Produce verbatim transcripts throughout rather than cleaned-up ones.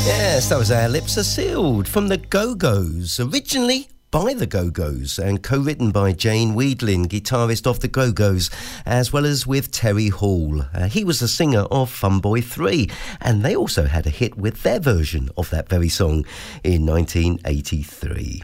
Yes, that was Our Lips Are Sealed from the Go-Go's, originally by the Go-Go's and co-written by Jane Wiedlin, guitarist of the Go-Go's, as well as with Terry Hall. Uh, he was the singer of Fun Boy three, and they also had a hit with their version of that very song in nineteen eighty-three.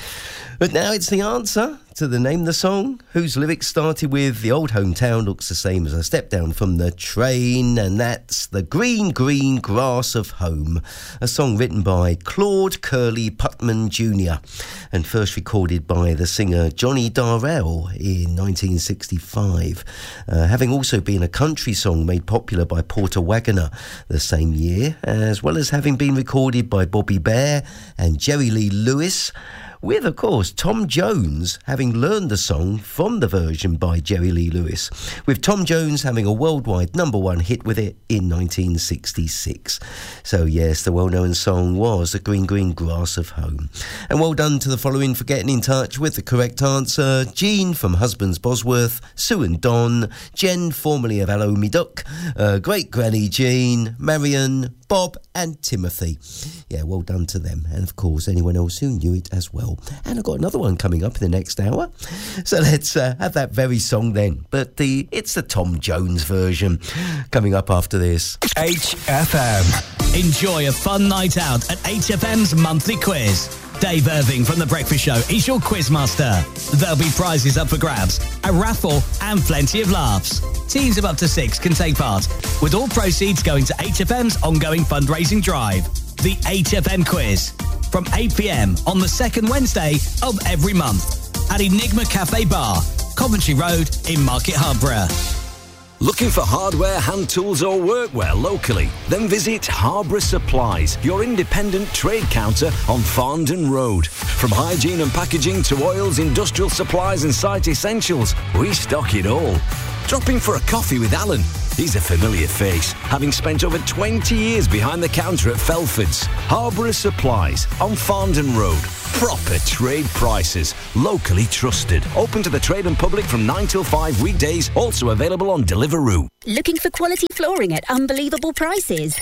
But now it's the answer to the Name the Song, whose lyrics started with "The old hometown looks the same as I step down from the train," and that's "The green, green grass of home," a song written by Claude Curly Putman Junior and first recorded by the singer Johnny Darrell in nineteen sixty-five, uh, having also been a country song made popular by Porter Wagoner the same year, as well as having been recorded by Bobby Bare and Jerry Lee Lewis, with, of course, Tom Jones having learned the song from the version by Jerry Lee Lewis, with Tom Jones having a worldwide number one hit with it in nineteen sixty-six. So, yes, the well-known song was "The Green, Green Grass of Home." And well done to the following for getting in touch with the correct answer: Jean from Husbands Bosworth, Sue and Don, Jen, formerly of Hello Me Duck, uh, Great Granny Jean, Marion, Bob and Timothy. Yeah, well done to them. And, of course, anyone else who knew it as well. And I've got another one coming up in the next hour. So let's uh, have that very song then. But the it's the Tom Jones version coming up after this. H F M. Enjoy a fun night out at H F M's monthly quiz. Dave Irving from The Breakfast Show is your quizmaster. There'll be prizes up for grabs, a raffle and plenty of laughs. Teams of up to six can take part, with all proceeds going to H F M's ongoing fundraising drive. The H F M Quiz, from eight p m on the second Wednesday of every month at Enigma Cafe Bar, Coventry Road in Market Harborough. Looking for hardware, hand tools or workwear locally? Then visit Harborough Supplies, your independent trade counter on Farndon Road. From hygiene and packaging to oils, industrial supplies and site essentials, we stock it all. Drop in for a coffee with Alan. He's a familiar face, having spent over twenty years behind the counter at Felford's. Harborough Supplies on Farndon Road. Proper trade prices, locally trusted. Open to the trade and public from nine till five weekdays, also available on Deliveroo. Looking for quality flooring at unbelievable prices?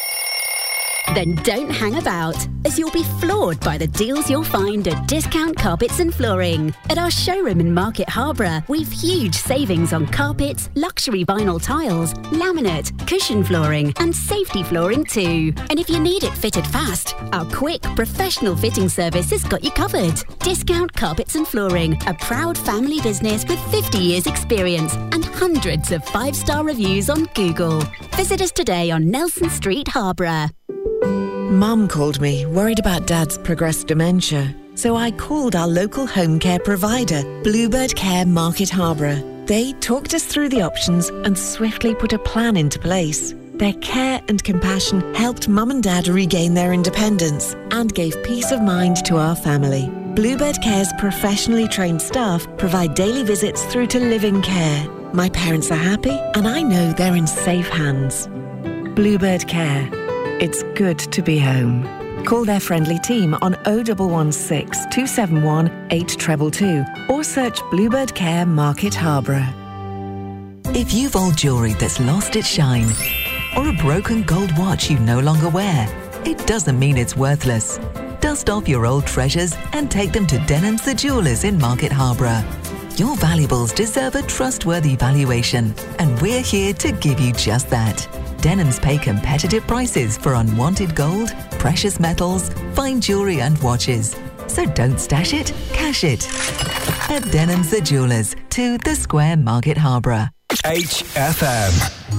Then don't hang about, as you'll be floored by the deals you'll find at Discount Carpets and Flooring. At our showroom in Market Harborough, we've huge savings on carpets, luxury vinyl tiles, laminate, cushion flooring and safety flooring too. And if you need it fitted fast, our quick, professional fitting service has got you covered. Discount Carpets and Flooring, a proud family business with fifty years experience and hundreds of five-star reviews on Google. Visit us today on Nelson Street, Harborough. Mum called me, worried about Dad's progressed dementia. So I called our local home care provider, Bluebird Care Market Harborough. They talked us through the options and swiftly put a plan into place. Their care and compassion helped Mum and Dad regain their independence and gave peace of mind to our family. Bluebird Care's professionally trained staff provide daily visits through to living care. My parents are happy and I know they're in safe hands. Bluebird Care. It's good to be home. Call their friendly team on oh one one six, two seven one, eight two two two or search Bluebird Care Market Harborough. If you've old jewellery that's lost its shine or a broken gold watch you no longer wear, it doesn't mean it's worthless. Dust off your old treasures and take them to Denham's the Jewellers in Market Harborough. Your valuables deserve a trustworthy valuation, and we're here to give you just that. Denham's pay competitive prices for unwanted gold, precious metals, fine jewellery and watches. So don't stash it, cash it. At Denham's the Jewellers, to the Square, Market Harborough. H F M.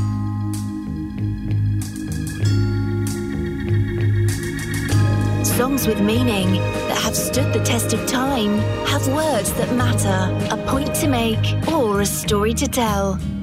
Songs with meaning that have stood the test of time, have words that matter, a point to make, or a story to tell.